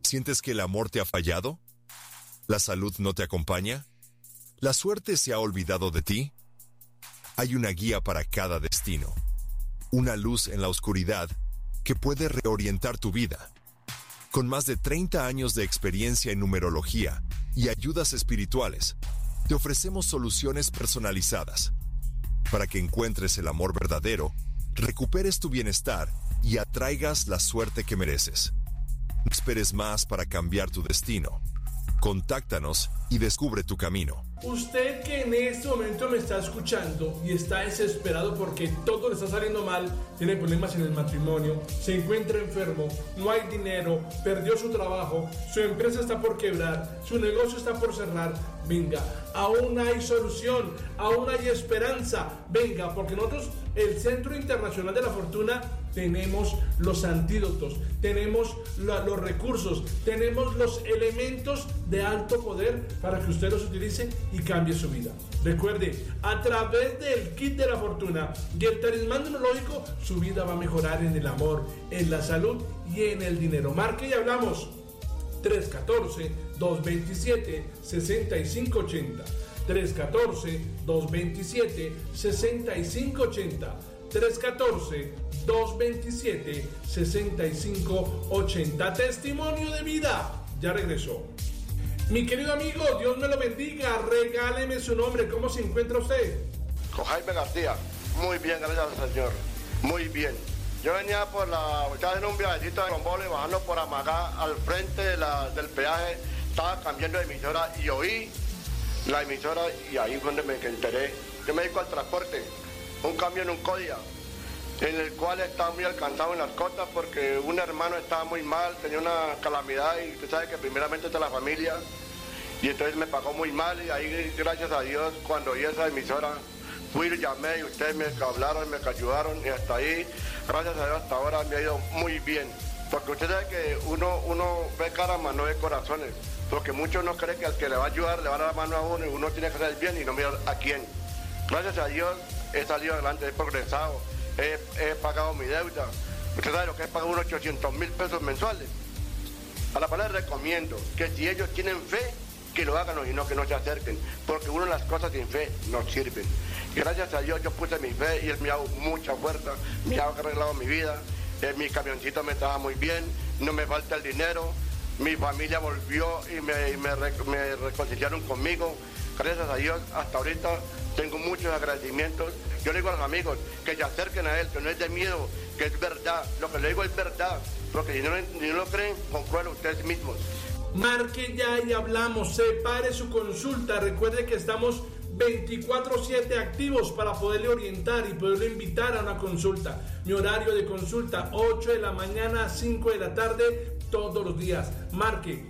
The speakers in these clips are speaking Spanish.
¿Sientes que el amor te ha fallado? ¿La salud no te acompaña? ¿La suerte se ha olvidado de ti? Hay una guía para cada destino. Una luz en la oscuridad que puede reorientar tu vida. Con más de 30 años de experiencia en numerología y ayudas espirituales, te ofrecemos soluciones personalizadas para que encuentres el amor verdadero, recuperes tu bienestar y atraigas la suerte que mereces. No esperes más para cambiar tu destino. Contáctanos y descubre tu camino. Usted que en este momento me está escuchando y está desesperado porque todo le está saliendo mal, tiene problemas en el matrimonio, se encuentra enfermo, no hay dinero, perdió su trabajo, su empresa está por quebrar, su negocio está por cerrar, venga, aún hay solución, aún hay esperanza, venga, porque nosotros, el Centro Internacional de la Fortuna, tenemos los antídotos, tenemos los recursos, tenemos los elementos de alto poder para que usted los utilice y cambie su vida. Recuerde, a través del kit de la fortuna y el talismán numerológico, su vida va a mejorar en el amor, en la salud y en el dinero. Marque y hablamos. 314-227-6580. 314-227-6580. 314-227-6580. Testimonio de vida. Ya regresó. Mi querido amigo, Dios me lo bendiga. Regáleme su nombre. ¿Cómo se encuentra usted? Con Jaime García. Muy bien, gracias al Señor. Muy bien. Yo venía estaba en un viajecito de Rombolo y bajando por Amagá al frente del peaje. Estaba cambiando de emisora y oí la emisora y ahí fue donde me enteré. Yo me dedico al transporte. Un camión, un Kodiak, en el cual estaba muy alcanzado en las costas porque un hermano estaba muy mal, tenía una calamidad y tú sabes que primeramente está la familia y entonces me pagó muy mal y ahí gracias a Dios cuando oí esa emisora fui y llamé y ustedes me hablaron, me ayudaron y hasta ahí, gracias a Dios hasta ahora me ha ido muy bien porque usted sabe que uno ve caras mas no ve corazones porque muchos no creen que al que le va a ayudar le va a dar la mano a uno y uno tiene que hacer el bien y no mirar a quién. Gracias a Dios he salido adelante, he progresado, he pagado mi deuda. Usted sabe lo que es pagar unos 800,000 pesos mensuales. A la palabra recomiendo que si ellos tienen fe, que lo hagan y no que no se acerquen, porque uno las cosas sin fe no sirven. Gracias a Dios yo puse mi fe y Él me ha dado mucha fuerza, me ha arreglado mi vida, mi camioncito me estaba muy bien, no me falta el dinero, mi familia volvió y me reconciliaron conmigo. Gracias a Dios hasta ahorita tengo muchos agradecimientos. Yo le digo a los amigos que se acerquen a Él, que no es de miedo, que es verdad. Lo que le digo es verdad, porque si no lo creen, comprueben ustedes mismos. Marque ya y hablamos, separe su consulta. Recuerde que estamos 24/7 activos para poderle orientar y poderle invitar a una consulta. Mi horario de consulta, 8 de la mañana a 5 de la tarde, todos los días. Marque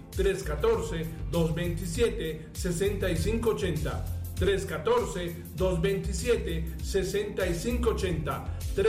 314-227-6580. 314-227-6580.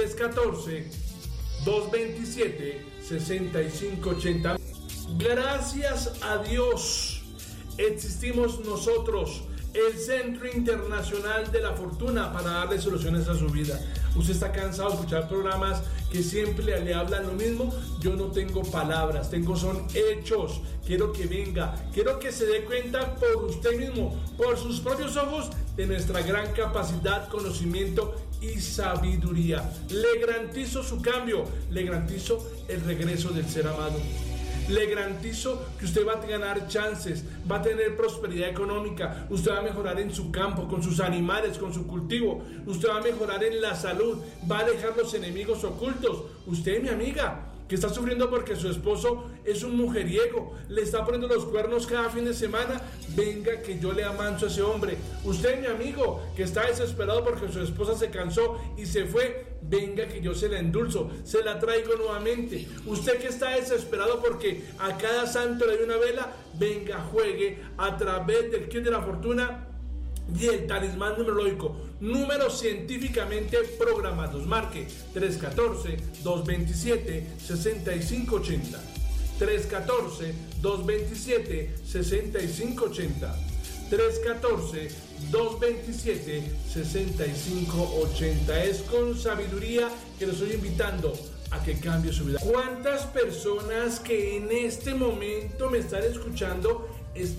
314-227-6580. Gracias a Dios existimos nosotros, el Centro Internacional de la Fortuna, para darle soluciones a su vida. Usted está cansado de escuchar programas que siempre le hablan lo mismo. Yo no tengo palabras, son hechos. Quiero que venga, quiero que se dé cuenta por usted mismo, por sus propios ojos, de nuestra gran capacidad, conocimiento y sabiduría. Le garantizo su cambio, le garantizo el regreso del ser amado. Le garantizo que usted va a ganar chances, va a tener prosperidad económica, usted va a mejorar en su campo, con sus animales, con su cultivo, usted va a mejorar en la salud, va a dejar los enemigos ocultos. Usted, mi amiga, que está sufriendo porque su esposo es un mujeriego, le está poniendo los cuernos cada fin de semana, venga que yo le amanso a ese hombre. Usted, mi amigo, que está desesperado porque su esposa se cansó y se fue, venga que yo se la endulzo, se la traigo nuevamente. Usted que está desesperado porque a cada santo le doy una vela, venga, juegue a través del kit de la fortuna y el talismán numerológico, números científicamente programados. Marque 314-227-6580. 314-227-6580. 314-227-6580. Es con sabiduría que lo estoy invitando a que cambie su vida. ¿Cuántas personas que en este momento me están escuchando